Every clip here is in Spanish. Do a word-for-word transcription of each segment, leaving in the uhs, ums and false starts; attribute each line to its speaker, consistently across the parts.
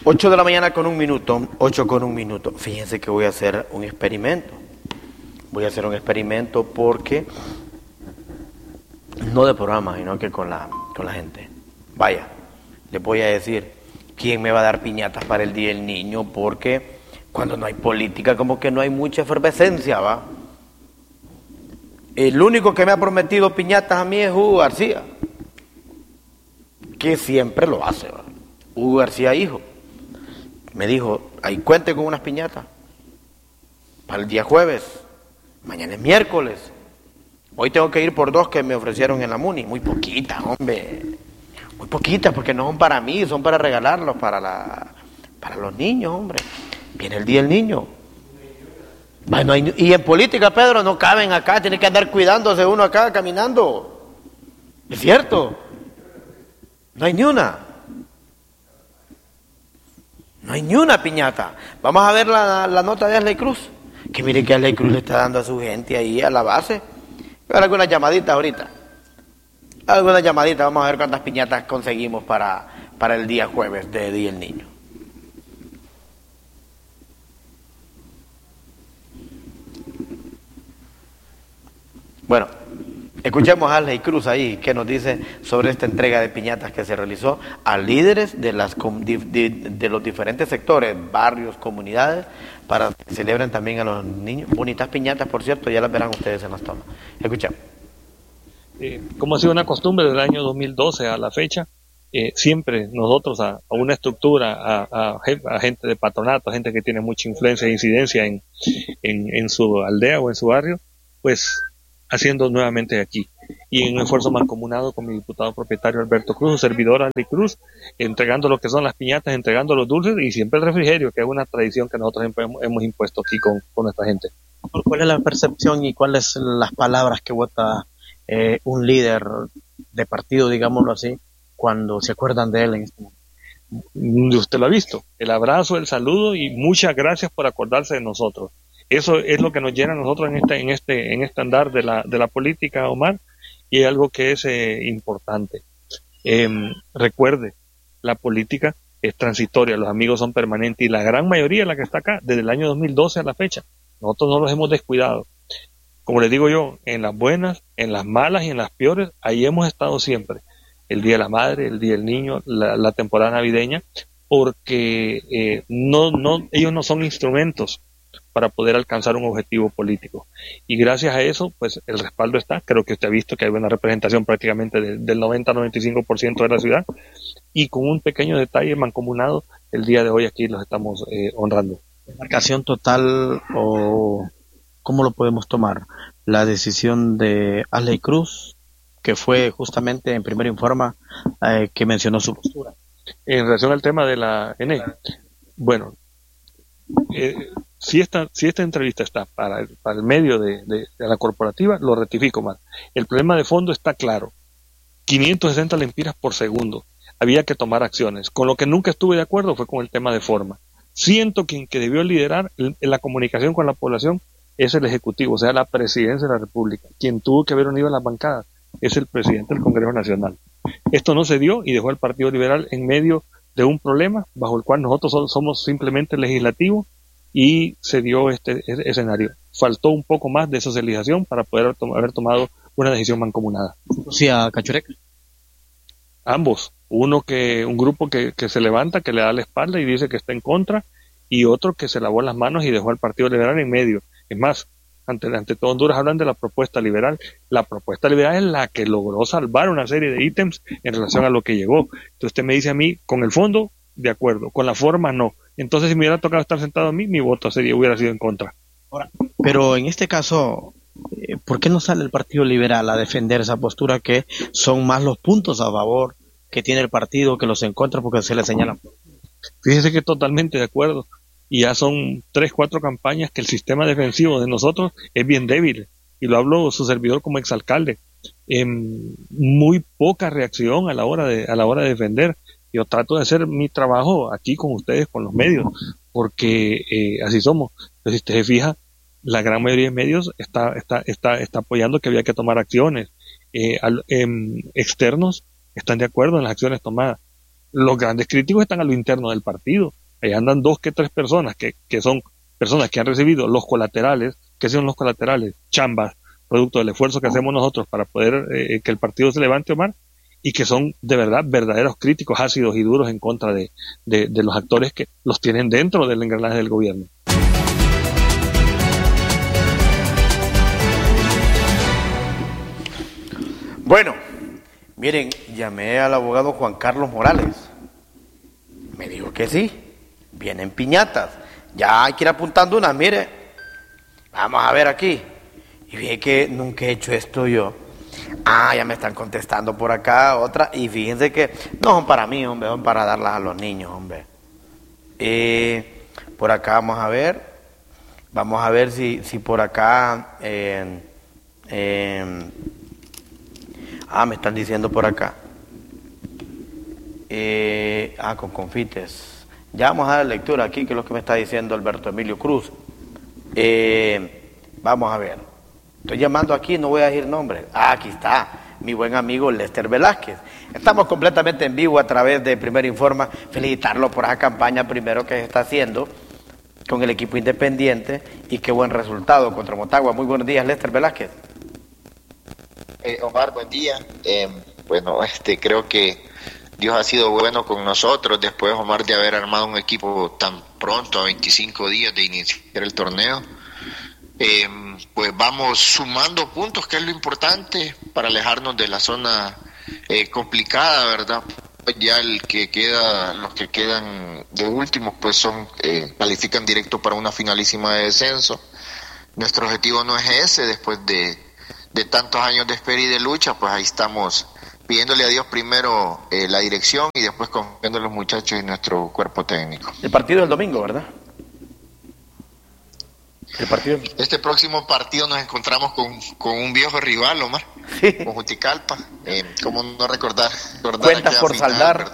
Speaker 1: ocho de la mañana con un minuto, ocho con un minuto. Fíjense que voy a hacer un experimento. Voy a hacer un experimento porque, no de programa, sino que con la, con la gente. Vaya, les voy a decir quién me va a dar piñatas para el Día del Niño, porque cuando no hay política como que no hay mucha efervescencia, ¿va? El único que me ha prometido piñatas a mí es Hugo García, que siempre lo hace, ¿va? Hugo García, hijo, me dijo, ahí cuente con unas piñatas para el día jueves, mañana es miércoles, hoy tengo que ir por dos que me ofrecieron en la Muni, muy poquitas, hombre, muy poquitas, porque no son para mí, son para regalarlos para la, para los niños, hombre. Viene el Día del Niño. Bueno, y en política, Pedro, no caben acá, tiene que andar cuidándose uno acá caminando. ¿Es cierto? No hay ni una. No hay ni una piñata. Vamos a ver la, la nota de Ashley Cruz. Que mire que Ashley Cruz le está dando a su gente ahí a la base. Voy a dar algunas llamaditas ahorita. Algunas llamaditas, vamos a ver cuántas piñatas conseguimos para, para el día jueves de Día del Niño. Bueno, escuchemos a Ashley Cruz ahí, que nos dice sobre esta entrega de piñatas que se realizó a líderes de, las, de, de, de los diferentes sectores, barrios, comunidades, para que celebren también a los niños. Bonitas piñatas, por cierto, ya las verán ustedes en las tomas. Escuchemos.
Speaker 2: Eh, como ha sido una costumbre del año dos mil doce a la fecha, eh, siempre nosotros a, a una estructura, a, a, a gente de patronato, a gente que tiene mucha influencia e incidencia en, en, en su aldea o en su barrio, pues haciendo nuevamente aquí. Y en un esfuerzo mancomunado con mi diputado propietario Alberto Cruz, su servidor Ashley Cruz, entregando lo que son las piñatas, entregando los dulces y siempre el refrigerio, que es una tradición que nosotros hemos, hemos impuesto aquí con, con nuestra gente.
Speaker 3: ¿Cuál es la percepción y cuáles son las palabras que vota eh, un líder de partido, digámoslo así, cuando se acuerdan de él en este momento?
Speaker 2: Usted lo ha visto, el abrazo, el saludo y muchas gracias por acordarse de nosotros. Eso es lo que nos llena a nosotros en este, en este, en este andar de la, de la política, Omar, y es algo que es eh, importante. Eh, recuerde, la política es transitoria, los amigos son permanentes y la gran mayoría de la que está acá, desde el año dos mil doce a la fecha, nosotros no los hemos descuidado. Como les digo yo, en las buenas, en las malas y en las peores, ahí hemos estado siempre. El Día de la Madre, el Día del Niño, la, la temporada navideña, porque eh, no, no, ellos no son instrumentos para poder alcanzar un objetivo político. Y gracias a eso, pues el respaldo está. Creo que usted ha visto que hay una representación prácticamente de, del noventa a noventa y cinco por ciento de la ciudad. Y con un pequeño detalle mancomunado, el día de hoy aquí los estamos eh, honrando.
Speaker 3: ¿Marcación total o cómo lo podemos tomar? La decisión de Ashley Cruz, que fue justamente en Primero Informa, eh, que mencionó su postura.
Speaker 2: En relación al tema de la N E, bueno, eh, si esta si esta entrevista está para el, para el medio de, de, de la corporativa, lo rectifico más. El problema de fondo está claro. quinientos sesenta lempiras por segundo. Había que tomar acciones. Con lo que nunca estuve de acuerdo fue con el tema de forma. Siento que quien que debió liderar el, la comunicación con la población es el Ejecutivo, o sea, la Presidencia de la República. Quien tuvo que haber unido a las bancadas es el presidente del Congreso Nacional. Esto no se dio y dejó al Partido Liberal en medio de un problema bajo el cual nosotros somos simplemente legislativo y se dio este, este escenario. Faltó un poco más de socialización para poder to- haber tomado una decisión mancomunada.
Speaker 3: Sí, a Cachureca.
Speaker 2: Ambos, uno que un grupo que, que se levanta, que le da la espalda y dice que está en contra, y otro que se lavó las manos y dejó al Partido Liberal en medio. Es más, ante, ante todo Honduras hablan de la propuesta liberal. La propuesta liberal es la que logró salvar una serie de ítems en relación a lo que llegó. Entonces usted me dice a mí, con el fondo, de acuerdo, con la forma no. Entonces si me hubiera tocado estar sentado a mí, mi voto sería, hubiera sido en contra.
Speaker 3: Ahora, pero en este caso, eh, ¿por qué no sale el Partido Liberal a defender esa postura que son más los puntos a favor que tiene el partido que los en contra porque se le señalan?
Speaker 2: Fíjese que totalmente de acuerdo. Y ya son tres, cuatro campañas que el sistema defensivo de nosotros es bien débil. Y lo hablo su servidor como exalcalde. Eh, muy poca reacción a la hora de, a la hora de defender. Yo trato de hacer mi trabajo aquí con ustedes, con los medios, porque eh, así somos. Pero si usted se fija, la gran mayoría de medios está, está, está, está apoyando que había que tomar acciones. Eh, al, eh, externos están de acuerdo en las acciones tomadas. Los grandes críticos están a lo interno del partido. Ahí andan dos que tres personas que, que son personas que han recibido los colaterales. ¿Qué son los colaterales? Chambas, producto del esfuerzo que hacemos nosotros para poder eh, que el partido se levante, Omar, y que son de verdad verdaderos críticos ácidos y duros en contra de, de, de los actores que los tienen dentro del engranaje del gobierno.
Speaker 1: Bueno, miren, llamé al abogado Juan Carlos Morales. Me dijo que sí, vienen piñatas. Ya hay que ir apuntando una, mire. Vamos a ver aquí. Y vi que nunca he hecho esto yo. Ah, ya me están contestando por acá otra. Y fíjense que no son para mí, hombre, son para darlas a los niños, hombre. Eh, por acá vamos a ver. Vamos a ver si, si por acá... Eh, eh, ah, me están diciendo por acá. Eh, ah, con confites. Ya vamos a dar lectura aquí, que es lo que me está diciendo Alberto Emilio Cruz. Eh, vamos a ver. Estoy llamando aquí, no voy a decir nombres. Ah, aquí está, mi buen amigo Lester Velázquez. Estamos completamente en vivo a través de Primero Informa. Felicitarlo por esa campaña primero que se está haciendo con el equipo independiente y qué buen resultado contra Motagua. Muy buenos días, Lester Velázquez.
Speaker 4: Eh, Omar, buen día. Eh, bueno, este, creo que Dios ha sido bueno con nosotros después, Omar, de haber armado un equipo tan pronto, a veinticinco días de iniciar el torneo. Eh, pues vamos sumando puntos, que es lo importante para alejarnos de la zona eh, complicada, ¿verdad? Ya el que queda, los que quedan de últimos, pues son eh, califican directo para una finalísima de descenso. Nuestro objetivo no es ese, después de, de tantos años de espera y de lucha, pues ahí estamos pidiéndole a Dios primero eh, la dirección y después confiando en los muchachos y nuestro cuerpo técnico.
Speaker 1: El partido del domingo, ¿verdad? El partido.
Speaker 4: Este próximo partido nos encontramos con, con un viejo rival, Omar,
Speaker 1: sí.
Speaker 4: Con Juticalpa. Eh, ¿Cómo no recordar? recordar
Speaker 1: Cuentas por final, saldar.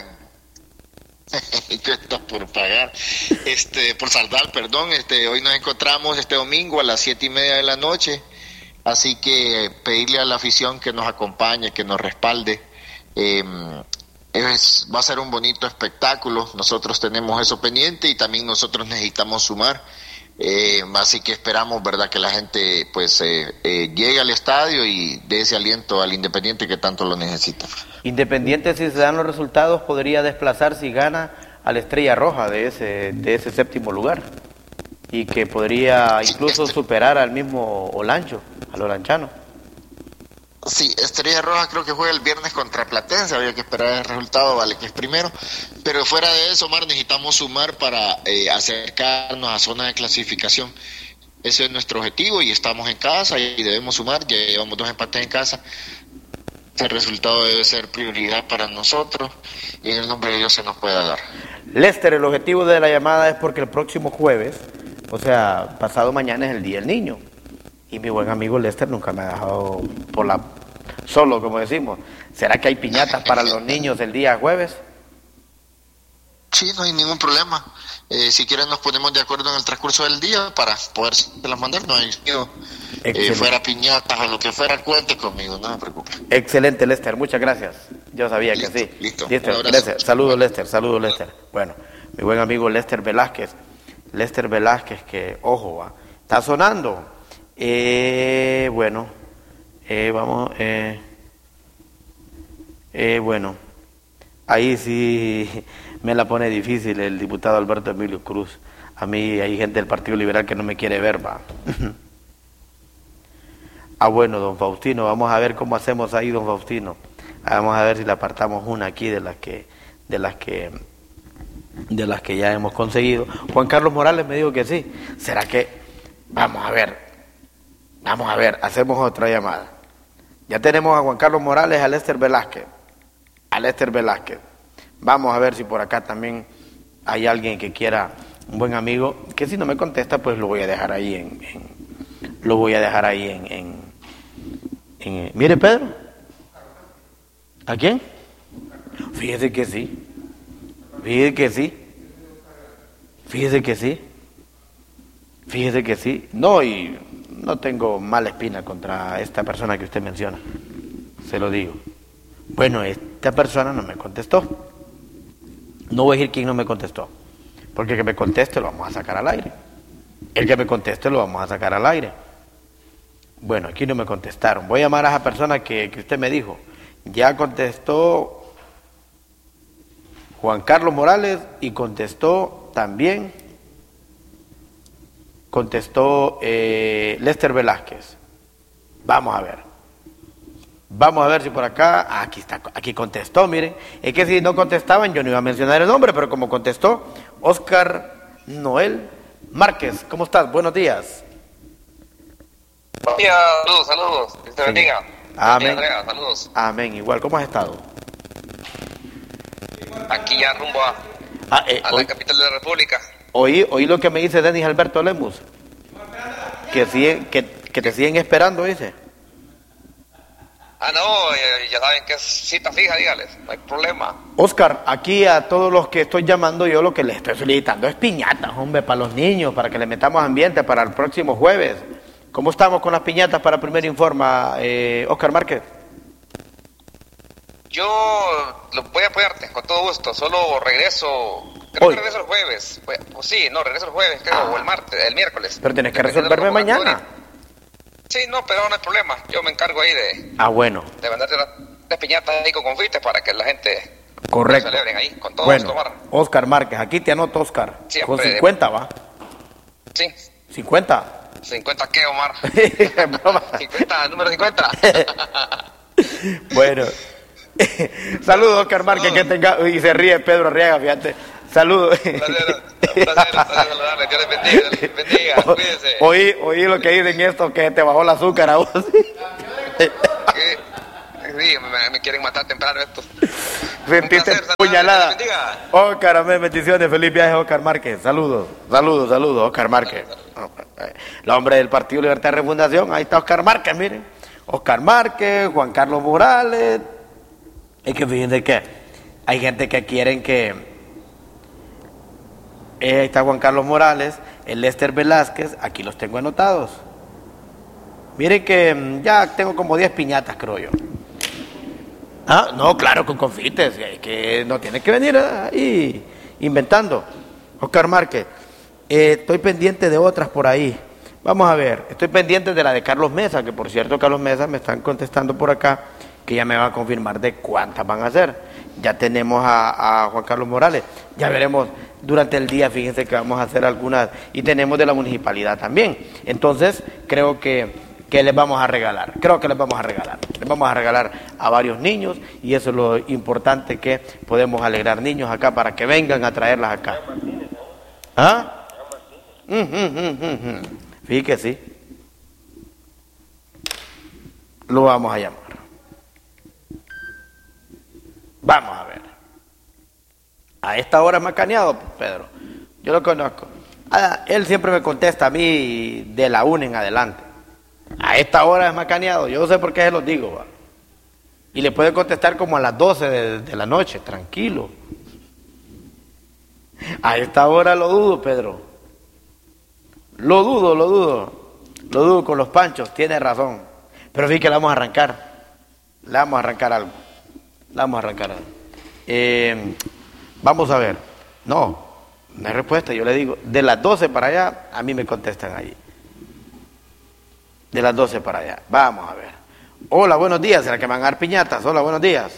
Speaker 4: Cuentas por pagar. Este, por saldar, perdón. Este, hoy nos encontramos este domingo a las siete y media de la noche. Así que pedirle a la afición que nos acompañe, que nos respalde. Eh, es, va a ser un bonito espectáculo. Nosotros tenemos eso pendiente y también nosotros necesitamos sumar. Eh, así que esperamos, verdad, que la gente pues eh, eh, llegue al estadio y dé ese aliento al Independiente que tanto lo necesita.
Speaker 1: Independiente, si se dan los resultados, podría desplazar, si gana, a la Estrella Roja de ese de ese séptimo lugar y que podría incluso sí, este... superar al mismo Olancho, al Olanchano.
Speaker 4: Sí, Estrella Roja creo que juega el viernes contra Platense, había que esperar el resultado, vale, que es primero, pero fuera de eso, Omar, necesitamos sumar para eh, acercarnos a zona de clasificación. Ese es nuestro objetivo y estamos en casa y debemos sumar, ya llevamos dos empates en casa. El resultado debe ser prioridad para nosotros y en el nombre de Dios se nos pueda dar.
Speaker 1: Lester, el objetivo de la llamada es porque el próximo jueves, o sea, pasado mañana es el Día del Niño. Y mi buen amigo Lester nunca me ha dejado por la solo, como decimos. ¿Será que hay piñatas para los niños el día jueves?
Speaker 4: Sí, no hay ningún problema. Eh, si quieren nos ponemos de acuerdo en el transcurso del día para poder las mandar. No hay eh, fuera piñatas o lo que fuera, cuente conmigo, no me preocupe.
Speaker 1: Excelente, Lester, muchas gracias. Yo sabía
Speaker 4: listo,
Speaker 1: que sí.
Speaker 4: Listo.
Speaker 1: Listo. Lester, saludos, Lester, saludos, Lester. Bueno, mi buen amigo Lester Velázquez. Lester Velázquez, que, ojo, va, está sonando. Eh, bueno, eh, vamos, eh, eh, bueno, ahí sí me la pone difícil el diputado Alberto Emilio Cruz. A mí hay gente del Partido Liberal que no me quiere ver, va. Ah, bueno, don Faustino, vamos a ver cómo hacemos ahí, don Faustino. Vamos a ver si le apartamos una aquí de las que, de las que, de las que ya hemos conseguido. Juan Carlos Morales me dijo que sí. ¿Será que? Vamos a ver. Vamos a ver, hacemos otra llamada. Ya tenemos a Juan Carlos Morales, a Lester Velázquez. A Lester Velázquez. Vamos a ver si por acá también hay alguien que quiera, un buen amigo, que si no me contesta, pues lo voy a dejar ahí en... en lo voy a dejar ahí en... en, en mire, Pedro. ¿A quién? Fíjese que sí. Fíjese que sí. Fíjese que sí. Fíjese que sí. No, y... no tengo mala espina contra esta persona que usted menciona, se lo digo. Bueno, esta persona no me contestó. No voy a decir quién no me contestó. Porque el que me conteste lo vamos a sacar al aire. El que me conteste lo vamos a sacar al aire. Bueno, aquí no me contestaron. Voy a llamar a esa persona que, que usted me dijo. Ya contestó Juan Carlos Morales y contestó también, contestó eh, Lester Velázquez. Vamos a ver. Vamos a ver si por acá, ah, aquí está, aquí contestó, miren. Es que si no contestaban yo no iba a mencionar el nombre, pero como contestó Oscar Noel Márquez. ¿Cómo estás? Buenos días.
Speaker 5: Buenos días, saludos, saludos. Dios te bendiga.
Speaker 1: Amén.
Speaker 5: Andrea, saludos.
Speaker 1: Amén. Igual, ¿cómo has estado?
Speaker 5: Aquí ya rumbo a,
Speaker 1: Ah, eh,
Speaker 5: a
Speaker 1: hoy,
Speaker 5: la capital de la República.
Speaker 1: oí, oí lo que me dice Denis Alberto Lemus. Que, siguen, que, que te siguen esperando, dice.
Speaker 5: Ah, no, ya, ya saben que es cita fija, dígales, no hay problema.
Speaker 1: Oscar, aquí a todos los que estoy llamando, yo lo que les estoy solicitando es piñatas, hombre, para los niños, para que le metamos ambiente para el próximo jueves. ¿Cómo estamos con las piñatas para Primer Informa, eh, Oscar Márquez?
Speaker 5: Yo lo voy a apoyarte con todo gusto, solo regreso, creo
Speaker 1: Hoy.
Speaker 5: que regreso el jueves. Pues, pues sí, no, regreso el jueves, creo,
Speaker 1: Ah.
Speaker 5: o el martes, el miércoles.
Speaker 1: Pero tienes que
Speaker 5: Dependiendo
Speaker 1: resolverme
Speaker 5: de la convocatoria.
Speaker 1: mañana.
Speaker 5: Sí, no, pero no hay problema, yo me encargo ahí de,
Speaker 1: Ah, bueno,
Speaker 5: de mandarte las las piñatas ahí con confites para que la gente
Speaker 1: correcto.
Speaker 5: lo celebren ahí, con todo
Speaker 1: Bueno,
Speaker 5: gusto, Omar.
Speaker 1: Oscar Márquez, aquí te anoto, Oscar.
Speaker 5: Siempre.
Speaker 1: Con cincuenta, ¿va?
Speaker 5: Sí,
Speaker 1: cincuenta.
Speaker 5: cincuenta qué, Omar.
Speaker 1: Broma.
Speaker 5: cincuenta, número cincuenta.
Speaker 1: Bueno, saludos, Oscar Márquez, que tenga, y se ríe Pedro Arriaga, fíjate. Saludos.
Speaker 5: Un placer, un placer, un placer saludarle. Dios les bendiga, Dios les bendiga, cuídense.
Speaker 1: Oí, oí lo que dicen esto, que te bajó el azúcar a vos.
Speaker 5: Que- Sí, me, me quieren matar temprano estos.
Speaker 1: Sentiste
Speaker 5: Un placer,
Speaker 1: puñalada.
Speaker 5: Dios les bendiga.
Speaker 1: Oscar, amén, bendiciones, feliz viaje, Oscar Márquez. Saludos, saludos, saludos, Oscar Márquez. El hombre del Partido Libertad y Refundación, ahí está Oscar Márquez, miren. Oscar Márquez, Juan Carlos Morales. Es que fíjense que hay gente que quieren que... Eh, ahí está Juan Carlos Morales, el Lester Velázquez, aquí los tengo anotados. Miren que mm, ya tengo como diez piñatas, creo yo. Ah, no, claro, con confites, eh, que no tiene que venir ahí inventando. Oscar Márquez, eh, estoy pendiente de otras por ahí. Vamos a ver, estoy pendiente de la de Carlos Mesa, que por cierto Carlos Mesa me están contestando por acá, que ya me va a confirmar de cuántas van a ser. Ya tenemos a, a Juan Carlos Morales, ya veremos durante el día, fíjense que vamos a hacer algunas, y tenemos de la municipalidad también. Entonces, creo que... que les vamos a regalar, creo que les vamos a regalar, les vamos a regalar a varios niños y eso es lo importante que podemos alegrar niños acá para que vengan a traerlas acá. ¿Ah? Mm, mm, mm, mm, mm. Fíjese, lo vamos a llamar. Vamos a ver. A esta hora es macaneado, Pedro. Yo lo conozco. Ah, él siempre me contesta a mí de la una en adelante. A esta hora es macaneado, yo no sé por qué se los digo, ¿va? Y le puede contestar como a las doce de, de la noche, tranquilo. A esta hora lo dudo, Pedro. Lo dudo, lo dudo. Lo dudo con los panchos, tiene razón. Pero sí que le vamos a arrancar. Le vamos a arrancar algo. Le vamos a arrancar algo. Eh, vamos a ver. No, no hay respuesta, yo le digo. De las doce para allá, a mí me contestan allí. De las doce para allá. Vamos a ver. Hola, buenos días. ¿Será que me van a dar piñatas? Hola, buenos días.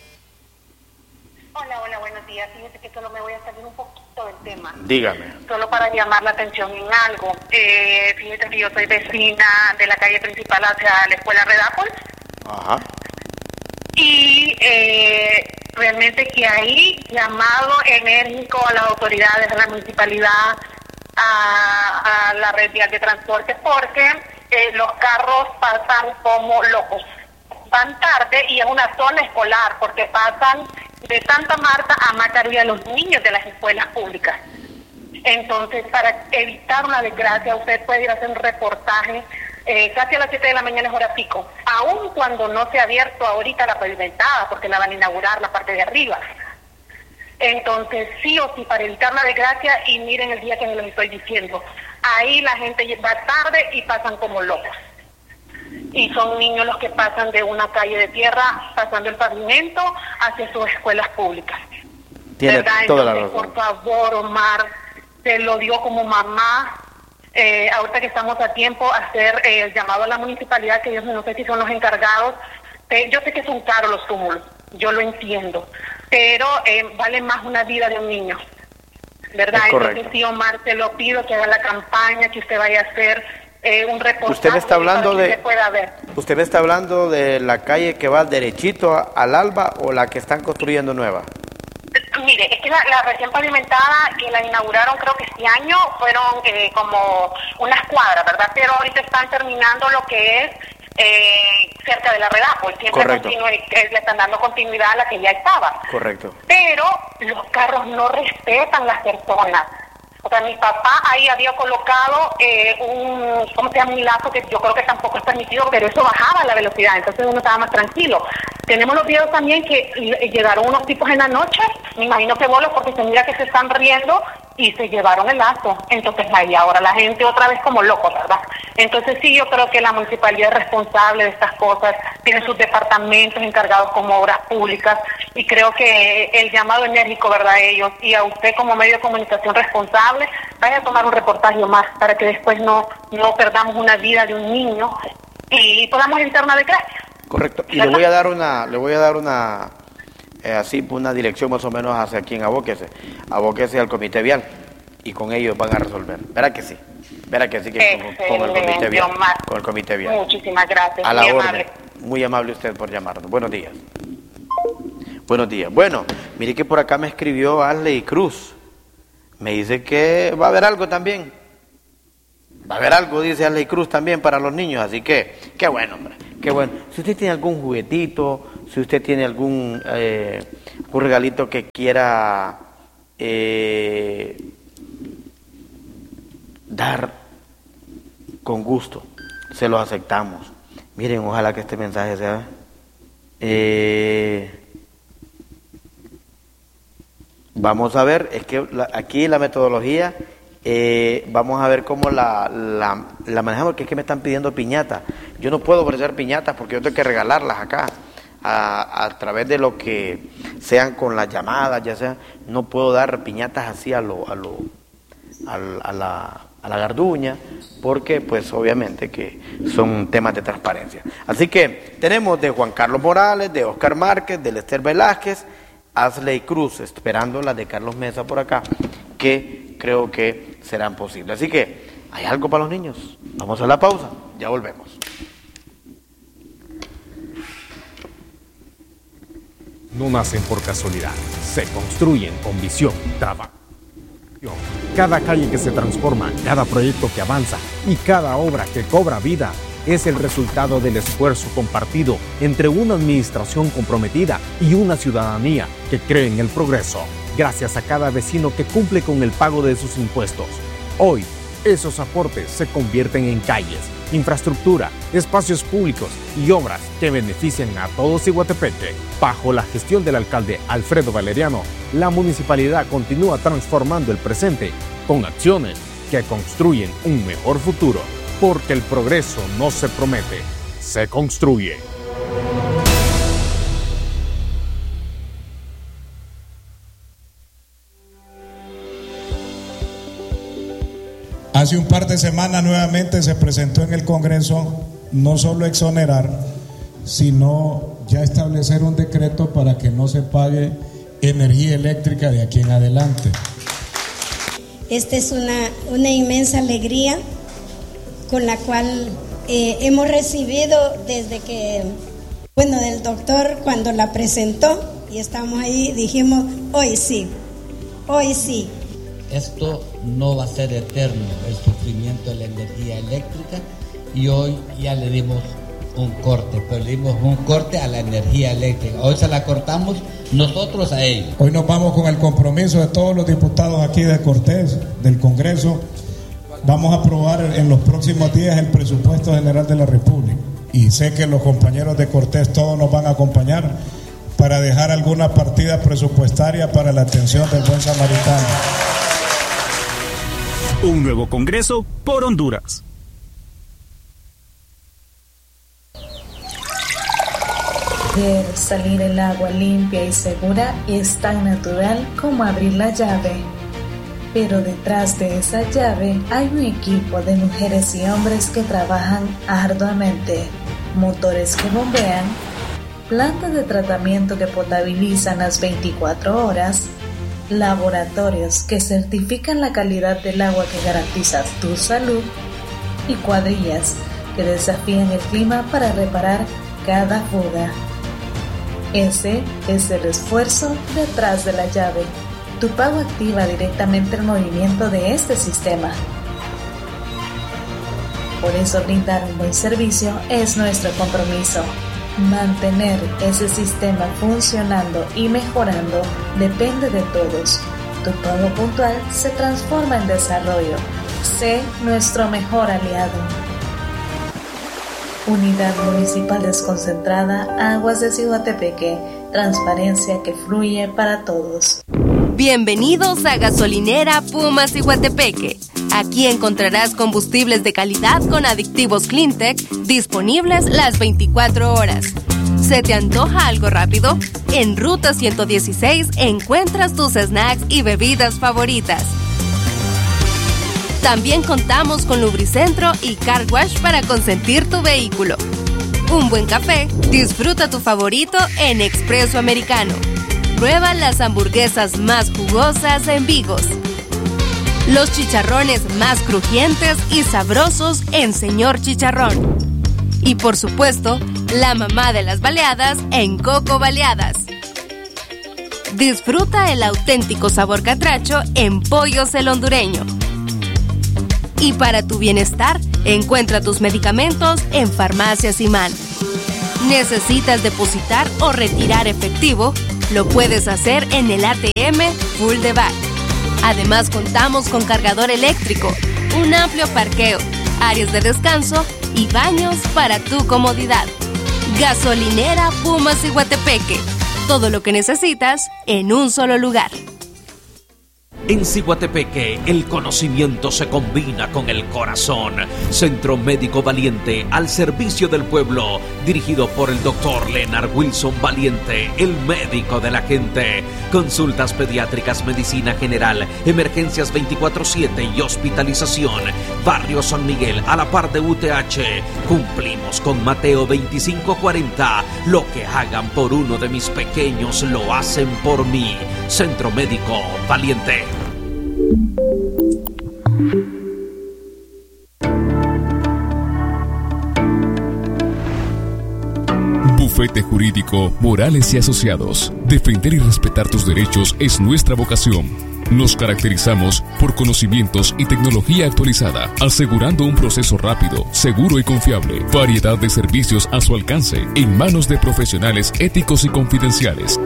Speaker 6: Hola, hola, buenos días. Fíjese que solo me voy a salir un poquito del tema.
Speaker 1: Dígame.
Speaker 6: Solo para llamar la atención en algo. Eh, fíjese que yo soy vecina de la calle principal hacia la escuela Redápolis.
Speaker 1: Ajá.
Speaker 6: Y eh, realmente que ahí llamado enérgico a las autoridades de la municipalidad, a, a la red vial de transporte, porque eh, los carros pasan como locos. Van tarde y es una zona escolar, porque pasan de Santa Marta a Macarí a los niños de las escuelas públicas. Entonces, para evitar una desgracia, usted puede ir a hacer un reportaje eh, casi a las siete de la mañana, es hora pico, aun cuando no se ha abierto ahorita la pavimentada, porque la van a inaugurar la parte de arriba. Entonces, sí o sí, para evitar la desgracia, y miren el día que me lo estoy diciendo, ahí la gente va tarde y pasan como locos. Y son niños los que pasan de una calle de tierra, pasando el pavimento, hacia sus escuelas públicas.
Speaker 1: Tiene
Speaker 6: ¿verdad?
Speaker 1: toda la
Speaker 6: Entonces,
Speaker 1: razón.
Speaker 6: por favor, Omar, te lo digo como mamá, eh, ahorita que estamos a tiempo, hacer eh, el llamado a la municipalidad, que ellos no sé si son los encargados. Eh, yo sé que son caros los túmulos, yo lo entiendo, pero eh, vale más una vida de un niño, ¿verdad?
Speaker 1: Es correcto.
Speaker 6: Entonces, sí, Omar, te lo pido que haga la campaña, que usted vaya a hacer eh, un reportaje.
Speaker 1: Usted me está hablando
Speaker 6: para que
Speaker 1: de-
Speaker 6: se pueda ver.
Speaker 1: ¿Usted me está hablando de la calle que va derechito a- al Alba o la que están construyendo nueva?
Speaker 6: Mire, es que la, la recién pavimentada que la inauguraron creo que este año fueron eh, como unas cuadras, ¿verdad? Pero ahorita están terminando lo que es eh, cerca de la Redapo, y siempre
Speaker 1: Correcto.
Speaker 6: continúa- eh, le están dando continuidad a la que ya estaba.
Speaker 1: Correcto.
Speaker 6: Pero los carros no respetan las personas. O sea, mi papá ahí había colocado eh, un, ¿cómo se llama? Un lazo que yo creo que tampoco es permitido, pero eso bajaba la velocidad, entonces uno estaba más tranquilo. Tenemos los videos también que eh, llegaron unos tipos en la noche, me imagino que bolos, porque se mira que se están riendo y se llevaron el lazo. Entonces ahí ahora la gente otra vez como locos, ¿verdad? Entonces sí, yo creo que la municipalidad es responsable de estas cosas, tiene sus departamentos encargados como obras públicas, y creo que el llamado enérgico, ¿verdad? A ellos y a usted como medio de comunicación responsable, vaya a tomar un reportaje más para que después no, no perdamos una vida de un niño y podamos evitar una desgracia.
Speaker 1: Correcto. Y le voy a dar una, le voy a dar una, eh, así, una dirección más o menos hacia quien abóquese. Abóquese al comité vial y con ellos van a resolver. Verá que sí. Verá que sí que con, con el comité
Speaker 6: Excelente,
Speaker 1: vial.
Speaker 6: Omar.
Speaker 1: Con el comité vial.
Speaker 6: Muchísimas gracias.
Speaker 1: A la
Speaker 6: muy
Speaker 1: orden.
Speaker 6: amable.
Speaker 1: Muy amable usted por llamarnos. Buenos días. Buenos días. Bueno, mire que por acá me escribió Arley Cruz. Me dice que va a haber algo también. Va a haber algo, dice Arley Cruz, también para los niños. Así que, qué bueno, hombre. Qué bueno. Si usted tiene algún juguetito, si usted tiene algún eh, un regalito que quiera eh, dar con gusto, se los aceptamos. Miren, ojalá que este mensaje sea eh, vamos a ver, es que la, aquí la metodología eh, vamos a ver cómo la, la, la manejamos, porque es que me están pidiendo piñatas. Yo no puedo ofrecer piñatas porque yo tengo que regalarlas acá a, a través de lo que sean con las llamadas, ya sea, no puedo dar piñatas así a lo a lo a, a la a la garduña, porque pues obviamente que son temas de transparencia. Así que tenemos de Juan Carlos Morales, de Oscar Márquez, de Lester Velázquez, Asley Cruz, esperando la de Carlos Mesa por acá, que creo que serán posibles. Así que hay algo para los niños. Vamos a la pausa, ya volvemos.
Speaker 7: No nacen por casualidad, se construyen con visión, trabajo. Cada calle que se transforma, cada proyecto que avanza y cada obra que cobra vida es el resultado del esfuerzo compartido entre una administración comprometida y una ciudadanía que cree en el progreso, gracias a cada vecino que cumple con el pago de sus impuestos. Hoy, esos aportes se convierten en calles, infraestructura, espacios públicos y obras que benefician a todos Iguatepeque. Bajo la gestión del alcalde Alfredo Valeriano, la municipalidad continúa transformando el presente con acciones que construyen un mejor futuro, porque el progreso no se promete, se construye.
Speaker 8: Hace un par de semanas nuevamente se presentó en el Congreso no solo exonerar, sino ya establecer un decreto para que no se pague energía eléctrica de aquí en adelante.
Speaker 9: Esta es una, una inmensa alegría con la cual eh, hemos recibido desde que, bueno, del doctor cuando la presentó y estamos ahí, dijimos, hoy sí, hoy sí.
Speaker 10: Esto no va a ser eterno, el sufrimiento de la energía eléctrica, y hoy ya le dimos un corte, pero le dimos un corte a la energía eléctrica. Hoy se la cortamos nosotros a ellos.
Speaker 8: Hoy nos vamos con el compromiso de todos los diputados aquí de Cortés, del Congreso. Vamos a aprobar en los próximos días el presupuesto general de la República. Y sé que los compañeros de Cortés todos nos van a acompañar para dejar alguna partida presupuestaria para la atención del buen samaritano.
Speaker 11: Un nuevo Congreso por Honduras.
Speaker 12: Ver salir el agua limpia y segura es tan natural como abrir la llave. Pero detrás de esa llave hay un equipo de mujeres y hombres que trabajan arduamente. Motores que bombean, plantas de tratamiento que potabilizan las veinticuatro horas, laboratorios que certifican la calidad del agua que garantiza tu salud y cuadrillas que desafían el clima para reparar cada fuga. Ese es el esfuerzo detrás de la llave. Tu pago activa directamente el movimiento de este sistema. Por eso brindar un buen servicio es nuestro compromiso. Mantener ese sistema funcionando y mejorando depende de todos. Tu pago puntual se transforma en desarrollo. Sé nuestro mejor aliado. Unidad Municipal Desconcentrada Aguas de Ciguatepeque. Transparencia que fluye para todos.
Speaker 13: Bienvenidos a Gasolinera Puma Ciguatepeque. Aquí encontrarás combustibles de calidad con aditivos Cleantech disponibles las veinticuatro horas. ¿Se te antoja algo rápido? En Ruta ciento dieciséis encuentras tus snacks y bebidas favoritas. También contamos con Lubricentro y Car Wash para consentir tu vehículo. Un buen café, disfruta tu favorito en Expreso Americano. Prueba las hamburguesas más jugosas en Vigos. Los chicharrones más crujientes y sabrosos en Señor Chicharrón. Y por supuesto, la mamá de las baleadas en Coco Baleadas. Disfruta el auténtico sabor catracho en Pollos el Hondureño. Y para tu bienestar, encuentra tus medicamentos en Farmacias Imán. ¿Necesitas depositar o retirar efectivo? Lo puedes hacer en el A T M Full de Back. Además contamos con cargador eléctrico, un amplio parqueo, áreas de descanso y baños para tu comodidad. Gasolinera Puma Ciguatepeque. Todo lo que necesitas en un solo lugar.
Speaker 14: En Ciguatepeque, el conocimiento se combina con el corazón. Centro Médico Valiente, al servicio del pueblo, dirigido por el doctor Leonard Wilson Valiente, el médico de la gente. Consultas pediátricas, medicina general, emergencias veinticuatro siete y hospitalización. Barrio San Miguel, a la par de U T H. Cumplimos con Mateo veinticinco cuarenta. Lo que hagan por uno de mis pequeños, lo hacen por mí. Centro Médico Valiente.
Speaker 15: Bufete Jurídico Morales y Asociados. Defender y respetar tus derechos es nuestra vocación. Nos caracterizamos por conocimientos y tecnología actualizada, asegurando un proceso rápido, seguro y confiable. Variedad de servicios a su alcance, en manos de profesionales éticos y confidenciales.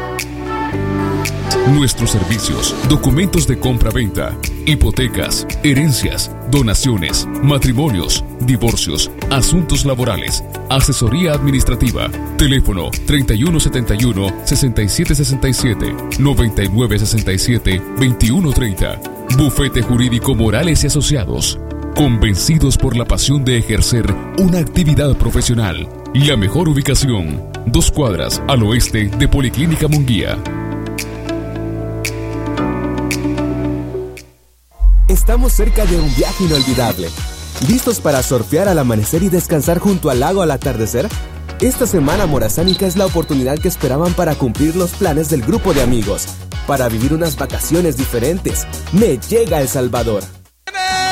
Speaker 15: Nuestros servicios: documentos de compra-venta, hipotecas, herencias, donaciones, matrimonios, divorcios, asuntos laborales, asesoría administrativa. Teléfono treinta y uno setenta y uno, sesenta y siete sesenta y siete, noventa y nueve sesenta y siete, veintiuno treinta. Bufete Jurídico Morales y Asociados. Convencidos por la pasión de ejercer una actividad profesional. La mejor ubicación: dos cuadras al oeste de Policlínica Munguía.
Speaker 16: Estamos cerca de un viaje inolvidable. ¿Listos para surfear al amanecer y descansar junto al lago al atardecer? Esta semana Morazánica es la oportunidad que esperaban para cumplir los planes del grupo de amigos, para vivir unas vacaciones diferentes. Me llega El Salvador.